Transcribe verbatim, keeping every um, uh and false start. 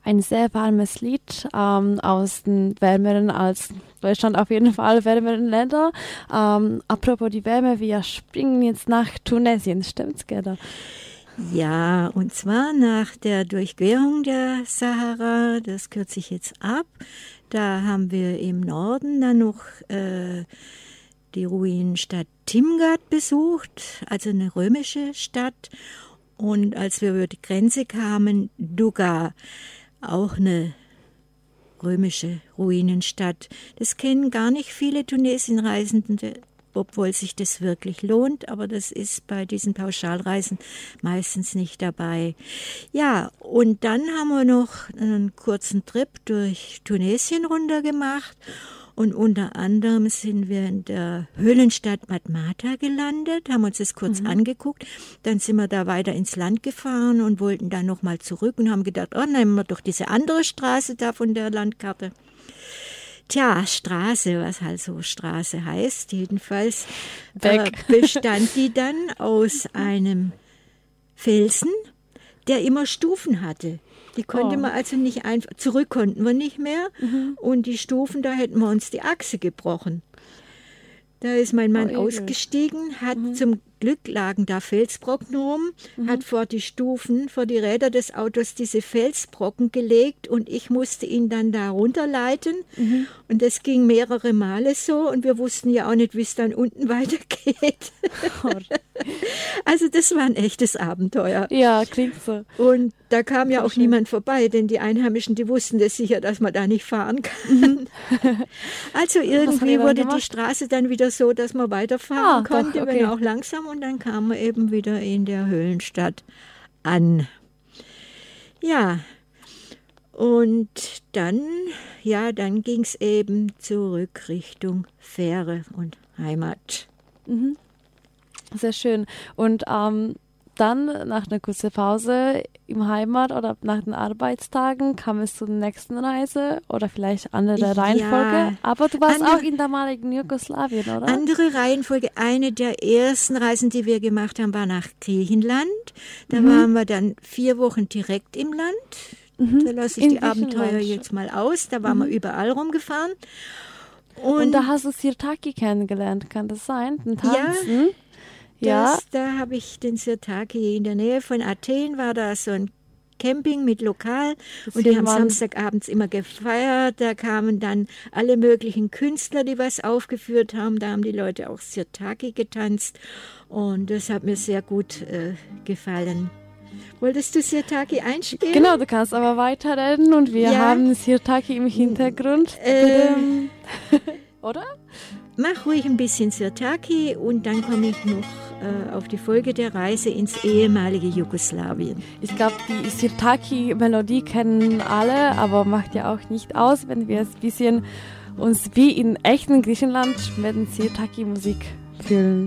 ein sehr warmes Lied ähm, aus den wärmeren als Deutschland, auf jeden Fall wärmeren Länder. Ähm, apropos die Wärme, wir springen jetzt nach Tunesien, stimmt's, Gerda? Ja, und zwar nach der Durchquerung der Sahara, das kürze ich jetzt ab. Da haben wir im Norden dann noch äh, die Ruinenstadt Timgad besucht, also eine römische Stadt. Und als wir über die Grenze kamen, Duga, auch eine römische Ruinenstadt. Das kennen gar nicht viele Tunesien-Reisende, obwohl sich das wirklich lohnt, aber das ist bei diesen Pauschalreisen meistens nicht dabei. Ja, und dann haben wir noch einen kurzen Trip durch Tunesien runter gemacht und unter anderem sind wir in der Höhlenstadt Matmata gelandet, haben uns das kurz mhm. angeguckt, dann sind wir da weiter ins Land gefahren und wollten dann nochmal zurück und haben gedacht, oh, nehmen wir doch diese andere Straße da von der Landkarte. Tja, Straße, was halt so Straße heißt, jedenfalls äh, bestand die dann aus einem Felsen, der immer Stufen hatte. Die konnte oh. man also nicht einfach, zurück konnten wir nicht mehr mhm. und die Stufen, da hätten wir uns die Achse gebrochen. Da ist mein Mann oh, ausgestiegen, hat mhm. zum Glück lagen da Felsbrocken rum, mhm. hat vor die Stufen, vor die Räder des Autos diese Felsbrocken gelegt und ich musste ihn dann da runterleiten. Mhm. Und das ging mehrere Male so und wir wussten ja auch nicht, wie es dann unten weitergeht. Also das war ein echtes Abenteuer. Ja, klingt so. Und da kam ja auch schön. Niemand vorbei, denn die Einheimischen, die wussten das sicher, dass man da nicht fahren kann. Mhm. Also irgendwie wurde gemacht? Die Straße dann wieder so, dass man weiterfahren ah, konnte, doch, okay. wenn auch langsam. Und dann kamen wir eben wieder in der Höhlenstadt an. Ja, und dann, ja, dann ging es eben zurück Richtung Fähre und Heimat. Mhm. Sehr schön. Und ähm, dann, nach einer kurzen Pause im Heimat oder nach den Arbeitstagen, kam es zur nächsten Reise oder vielleicht andere Reihenfolge. Ja, aber du warst andere, auch in damaligen Jugoslawien, oder? Andere Reihenfolge. Eine der ersten Reisen, die wir gemacht haben, war nach Griechenland. Da mhm. waren wir dann vier Wochen direkt im Land. Mhm. Da lasse ich in die Abenteuer jetzt mal aus. Da waren mhm. wir überall rumgefahren. Und, Und da hast du Sirtaki kennengelernt, kann das sein? Den Tanzen? Ja. Ja. Das, da habe ich den Sirtaki in der Nähe von Athen, war da so ein Camping mit Lokal das und die haben Samstagabends immer gefeiert. Da kamen dann alle möglichen Künstler, die was aufgeführt haben. Da haben die Leute auch Sirtaki getanzt und das hat mir sehr gut äh, gefallen. Wolltest du Sirtaki einspielen? Genau, du kannst aber weiterreden und wir ja. haben Sirtaki im Hintergrund. Äh, Oder? Mach ruhig ein bisschen Sirtaki und dann komme ich noch äh, auf die Folge der Reise ins ehemalige Jugoslawien. Ich glaube, die Sirtaki-Melodie kennen alle, aber macht ja auch nicht aus, wenn wir es ein bisschen uns wie in echten Griechenland mit Sirtaki-Musik fühlen.